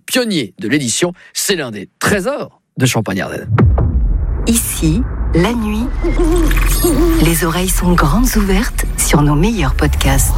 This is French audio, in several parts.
pionnier de l'édition. C'est l'un des trésors de Champagne-Ardenne. Ici, la nuit, les oreilles sont grandes ouvertes sur nos meilleurs podcasts.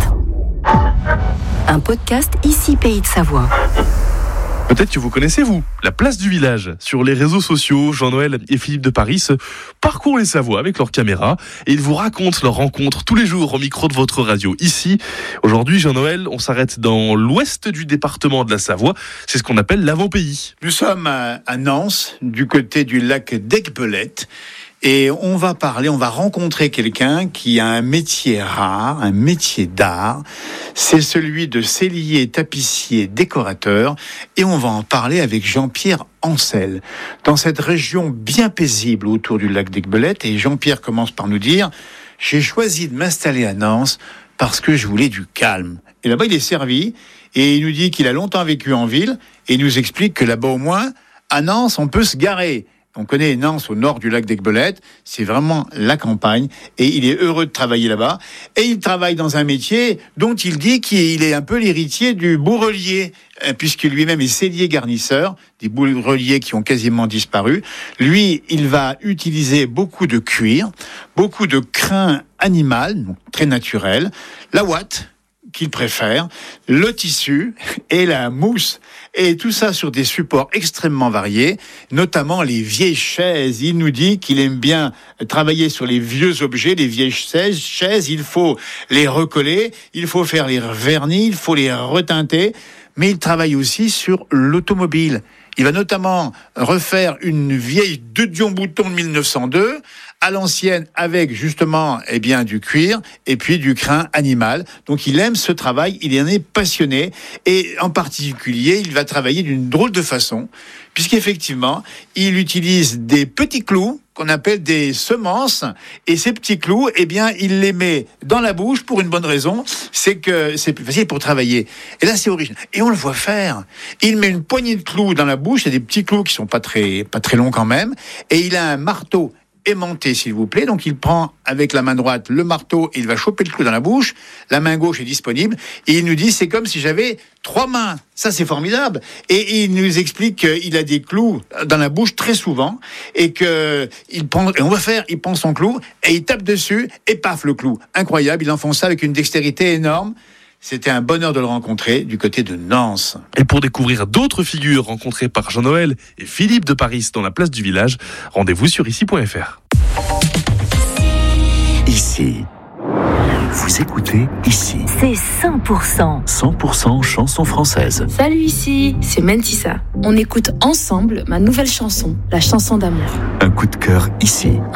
Un podcast Ici Pays de Savoie. Peut-être que vous connaissez, vous, la place du village. Sur les réseaux sociaux, Jean-Noël et Philippe de Paris parcourent les Savoies avec leurs caméras et ils vous racontent leurs rencontres tous les jours au micro de votre radio. Ici, aujourd'hui, Jean-Noël, on s'arrête dans l'ouest du département de la Savoie. C'est ce qu'on appelle l'avant-pays. Nous sommes à Nance, du côté du lac d'Aiguebelette. Et on va rencontrer quelqu'un qui a un métier rare, un métier d'art. C'est celui de sellier, tapissier, décorateur. Et on va en parler avec Jean-Pierre Ancel, dans cette région bien paisible autour du lac d'Aiguebelette. Et Jean-Pierre commence par nous dire « J'ai choisi de m'installer à Nance parce que je voulais du calme. » Et là-bas, il est servi. Et il nous dit qu'il a longtemps vécu en ville. Et il nous explique que là-bas, au moins, à Nance, on peut se garer. On connaît Nance au nord du lac d'Aiguebelette, c'est vraiment la campagne et il est heureux de travailler là-bas. Et il travaille dans un métier dont il dit qu'il est un peu l'héritier du bourrelier, puisque lui-même est sellier garnisseur, des bourreliers qui ont quasiment disparu. Lui, il va utiliser beaucoup de cuir, beaucoup de crin animal, donc très naturel, la ouate qu'il préfère, le tissu et la mousse. Et tout ça sur des supports extrêmement variés, notamment les vieilles chaises. Il nous dit qu'il aime bien travailler sur les vieux objets, les vieilles chaises. Il faut les recoller, il faut faire les vernis, il faut les reteinter. Mais il travaille aussi sur l'automobile. Il va notamment refaire une vieille de Dion-Bouton de 1902 à l'ancienne avec justement du cuir et puis du crin animal. Donc il aime ce travail, il en est passionné et en particulier il va travailler d'une drôle de façon puisqu'effectivement il utilise des petits clous qu'on appelle des semences et ces petits clous il les met dans la bouche pour une bonne raison, c'est que c'est plus facile pour travailler. Et là c'est original et on le voit faire. Il met une poignée de clous dans la bouche, il y a des petits clous qui sont pas très longs quand même et il a un marteau aimanté, s'il vous plaît. Donc, il prend avec la main droite le marteau et il va choper le clou dans la bouche. La main gauche est disponible. Et il nous dit, c'est comme si j'avais 3 mains. Ça, c'est formidable. Et il nous explique qu'il a des clous dans la bouche très souvent et il prend son clou et il tape dessus et paf, le clou. Incroyable. Il enfonce ça avec une dextérité énorme. C'était un bonheur de le rencontrer du côté de Nance. Et pour découvrir d'autres figures rencontrées par Jean-Noël et Philippe de Paris dans la place du village, rendez-vous sur ici.fr. Ici. Vous écoutez Ici. C'est 100%. 100% chansons françaises. Salut Ici, c'est Mentissa. On écoute ensemble ma nouvelle chanson, la chanson d'amour. Un coup de cœur ici.